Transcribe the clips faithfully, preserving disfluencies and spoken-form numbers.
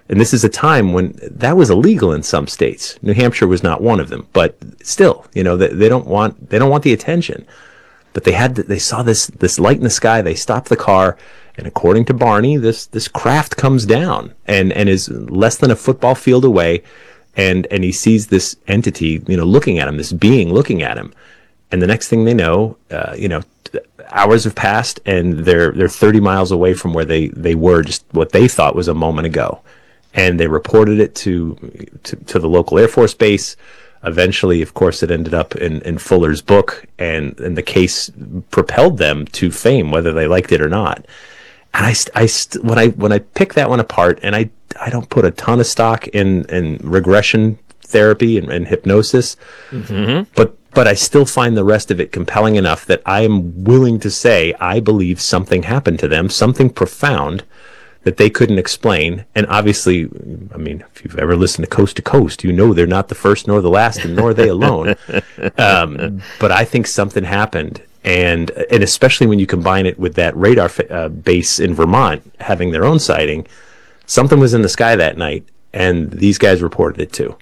And this is a time when that was illegal in some states. New Hampshire was not one of them, but still, you know, they, they don't want they don't want the attention. But they had to, they saw this this light in the sky. They stopped the car, and according to Barney, this this craft comes down and and is less than a football field away, and and he sees this entity, you know, looking at him, this being looking at him, and the next thing they know, uh, you know, hours have passed, and they're they're thirty miles away from where they they were just what they thought was a moment ago. And they reported it to, to to the local Air Force base. Eventually, of course, it ended up in, in Fuller's book, and, and the case propelled them to fame, whether they liked it or not. And I, I when I when I pick that one apart, and I I don't put a ton of stock in, in regression therapy and, and hypnosis, mm-hmm. but but I still find the rest of it compelling enough that I am willing to say I believe something happened to them, something profound that they couldn't explain. And obviously, I mean, if you've ever listened to Coast to Coast, you know they're not the first nor the last, and nor are they alone. Um, but I think something happened, and and especially when you combine it with that radar uh, base in Vermont having their own sighting, something was in the sky that night, and these guys reported it too.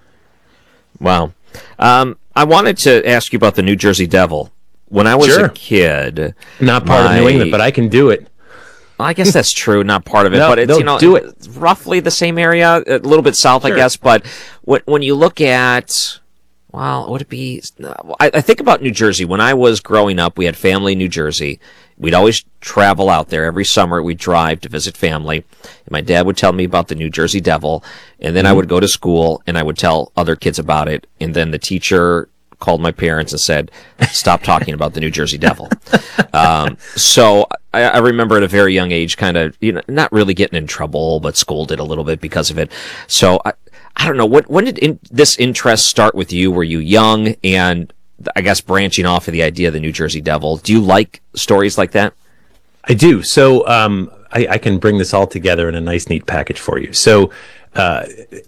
Wow. Um, I wanted to ask you about the New Jersey Devil. When I was sure. a kid, not part my... of New England, but I can do it. I guess that's true, not part of it, no, but it's, no, you know, do it. roughly the same area, a little bit south, sure. I guess, but when, when you look at, well, would it be, I, I think about New Jersey. When I was growing up, we had family in New Jersey. We'd always travel out there. Every summer, we'd drive to visit family, and my dad would tell me about the New Jersey Devil, and then mm-hmm. I would go to school, and I would tell other kids about it, and then the teacher called my parents and said, stop talking about the New Jersey Devil. Um, so I, I remember at a very young age, kind of, you know, not really getting in trouble, but scolded a little bit because of it. So I, I don't know, what, when did in, this interest start with you? Were you young? And I guess branching off of the idea of the New Jersey Devil, do you like stories like that? I do. So um, I, I can bring this all together in a nice, neat package for you. So uh,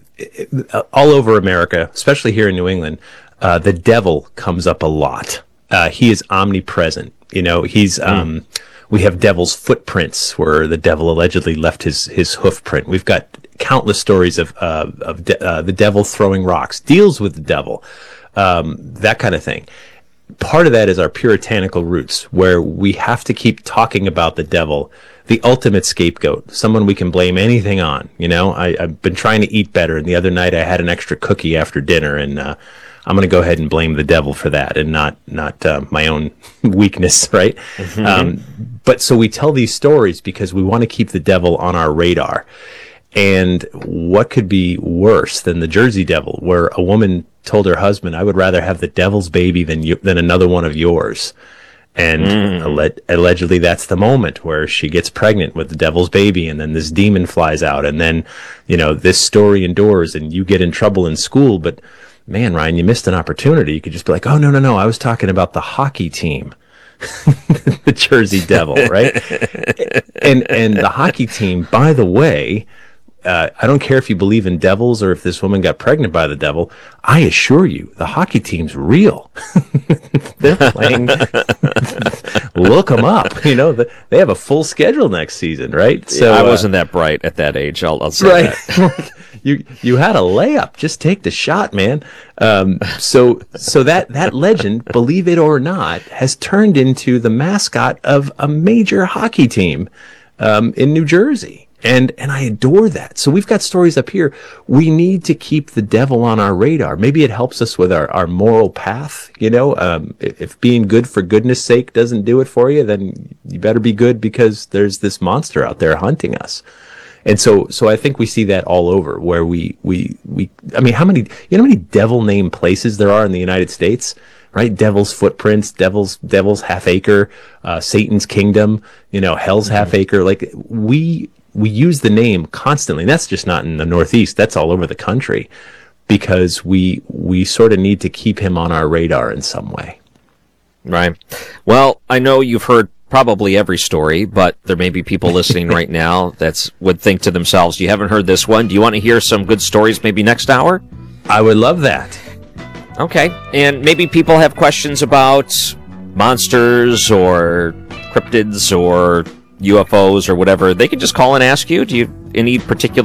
all over America, especially here in New England, Uh, the devil comes up a lot. Uh, he is omnipresent. You know, he's, mm. um, we have devil's footprints where the devil allegedly left his, his hoof print. We've got countless stories of, uh, of de- uh, the devil throwing rocks, deals with the devil, um, that kind of thing. Part of that is our puritanical roots, where we have to keep talking about the devil, the ultimate scapegoat, someone we can blame anything on. You know, I, I've been trying to eat better, and the other night I had an extra cookie after dinner, and, uh, I'm going to go ahead and blame the devil for that, and not not uh, my own weakness, right? Mm-hmm. Um, but so we tell these stories because we want to keep the devil on our radar. And what could be worse than the Jersey Devil, where a woman told her husband, "I would rather have the devil's baby than you, than another one of yours." And mm. alle- allegedly, that's the moment where she gets pregnant with the devil's baby, and then this demon flies out, and then, you know, this story endures, and you get in trouble in school, but. Man, Ryan, you missed an opportunity. You could just be like, oh, no, no, no, I was talking about the hockey team, the Jersey Devil, right? and and the hockey team, by the way, uh, I don't care if you believe in devils or if this woman got pregnant by the devil. I assure you, the hockey team's real. They're playing. Look them up. You know, the, they have a full schedule next season, right? So yeah, I wasn't uh, that bright at that age. I'll, I'll say right. that. You you had a layup. Just take the shot, man. Um, so so that that legend, believe it or not, has turned into the mascot of a major hockey team um, in New Jersey, and and I adore that. So we've got stories up here. We need to keep the devil on our radar. Maybe it helps us with our, our moral path. You know, um, if, if being good for goodness sake doesn't do it for you, then you better be good because there's this monster out there hunting us. And so, so I think we see that all over where we, we, we, I mean, how many, you know how many devil named places there are in the United States, right? Devil's Footprints, Devil's, Devil's Half Acre, uh, Satan's Kingdom, you know, Hell's mm-hmm. Half Acre. Like we, we use the name constantly. And that's just not in the Northeast. That's all over the country because we, we sort of need to keep him on our radar in some way. Right. Well, I know you've heard probably every story, but there may be people listening right now that would think to themselves, you haven't heard this one. Do you want to hear some good stories maybe next hour? I would love that. Okay. And maybe people have questions about monsters or cryptids or U F Os or whatever. They can just call and ask you. Do you any particular